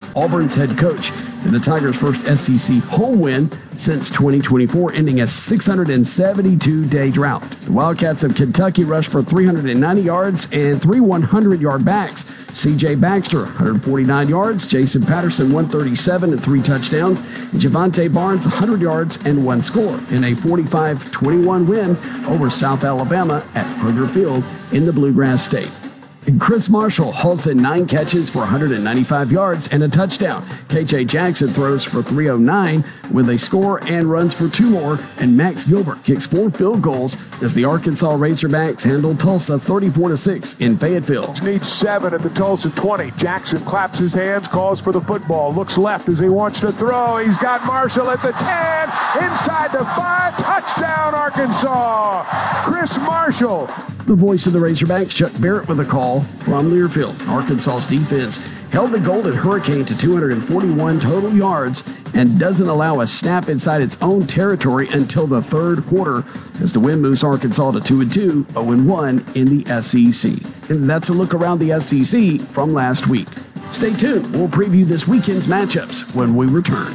Auburn's head coach, and the Tigers' first SEC home win since 2024, ending a 672-day drought. The Wildcats of Kentucky rushed for 390 yards and 3 100-yard backs. C.J. Baxter, 149 yards. Jason Patterson, 137 and 3 touchdowns. And Javante Barnes, 100 yards and 1 score in a 45-21 win over South Alabama at Kroger Field in the Bluegrass State. And Chris Marshall hauls in 9 catches for 195 yards and a touchdown. K.J. Jackson throws for 309 with a score and runs for 2 more. And Max Gilbert kicks 4 field goals as the Arkansas Razorbacks handled Tulsa 34-6 in Fayetteville. Needs 7 at the Tulsa 20. Jackson claps his hands, calls for the football, looks left as he wants to throw. He's got Marshall at the 10, inside the 5, touchdown Arkansas. Chris Marshall. The voice of the Razorbacks, Chuck Barrett, with a call from Learfield. Arkansas's defense held the Golden Hurricane to 241 total yards and doesn't allow a snap inside its own territory until the third quarter as the win moves Arkansas to 2-2, 0-1 in the SEC. And that's a look around the SEC from last week. Stay tuned. We'll preview this weekend's matchups when we return.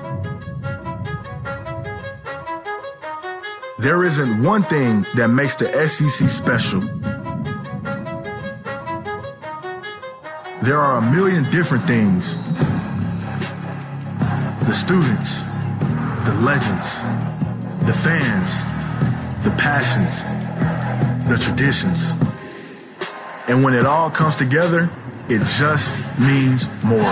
There isn't one thing that makes the SEC special. There are a million different things. The students, the legends, the fans, the passions, the traditions. And when it all comes together, it just means more.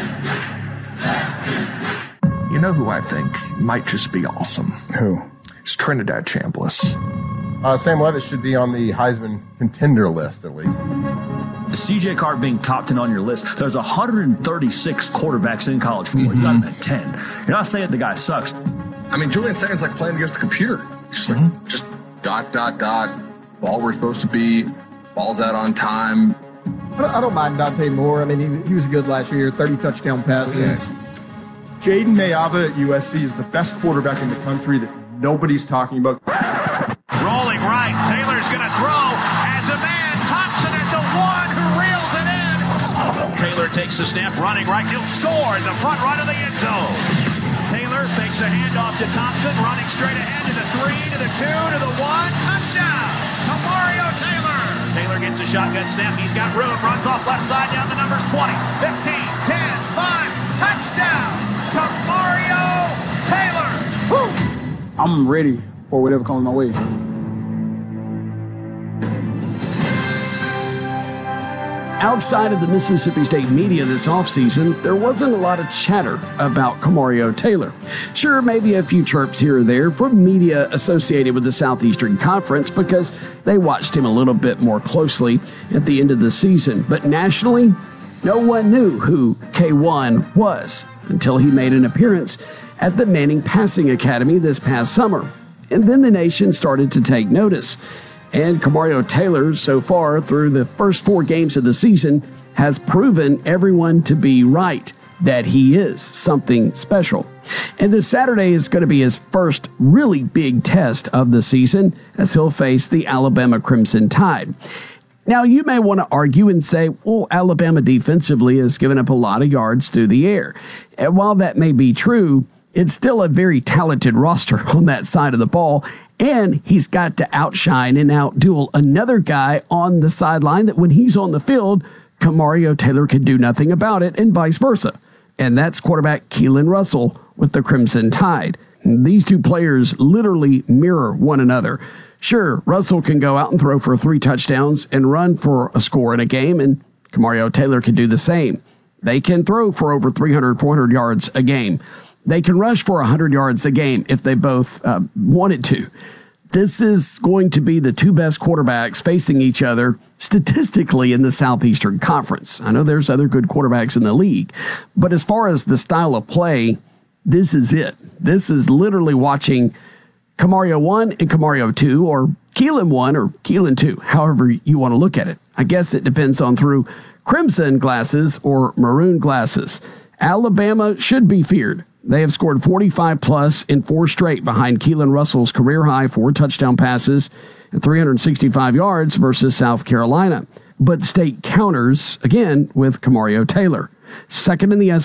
You know who I think might just be awesome? Who? It's Trinidad Chambliss. Sam Levitt should be on the Heisman contender list, at least. C.J. Carr being top 10 on your list, there's 136 quarterbacks in college football. You got him at 10. You're not saying the guy sucks. I mean, Julian Sagan's like playing against the computer. Just dot, ball where it's supposed to be, ball's out on time. I don't mind Dante Moore. I mean, he was good last year, 30 touchdown passes. Yeah. Jaden Mayava at USC is the best quarterback in the country that nobody's talking about. Rolling right. Taylor's going to throw. Has a man. Thompson at the 1 who reels it in. Taylor takes the snap, running right. He'll score in the front right of the end zone. Taylor fakes a handoff to Thompson, running straight ahead to the 3, to the 2, to the 1. Touchdown. Mario Taylor. Taylor gets a shotgun snap. He's got room. Runs off left side down the numbers 20, 15, 10, 5. Touchdown. Mario Taylor. Woo! I'm ready for whatever comes my way. Outside of the Mississippi State media this offseason, there wasn't a lot of chatter about Mario Taylor. Sure, maybe a few chirps here or there from media associated with the Southeastern Conference because they watched him a little bit more closely at the end of the season. But nationally, no one knew who K1 was until he made an appearance at the Manning Passing Academy this past summer. And then the nation started to take notice. And Mario Taylor, so far through the first 4 games of the season, has proven everyone to be right, that he is something special. And this Saturday is going to be his first really big test of the season as he'll face the Alabama Crimson Tide. Now, you may want to argue and say, well, Alabama defensively has given up a lot of yards through the air. And while that may be true, it's still a very talented roster on that side of the ball, and he's got to outshine and outduel another guy on the sideline that when he's on the field, Mario Taylor can do nothing about it, and vice versa. And that's quarterback Keelan Russell with the Crimson Tide. These two players literally mirror one another. Sure, Russell can go out and throw for 3 touchdowns and run for a score in a game, and Mario Taylor can do the same. They can throw for over 300, 400 yards a game. They can rush for 100 yards a game if they both wanted to. This is going to be the 2 best quarterbacks facing each other statistically in the Southeastern Conference. I know there's other good quarterbacks in the league, but as far as the style of play, this is it. This is literally watching Camario 1 and Camario 2, or Keelan 1 or Keelan 2, however you want to look at it. I guess it depends on through crimson glasses or maroon glasses. Alabama should be feared. They have scored 45-plus in 4 straight behind Keelan Russell's career-high 4 touchdown passes and 365 yards versus South Carolina. But State counters, again, with Camario Taylor. Second in the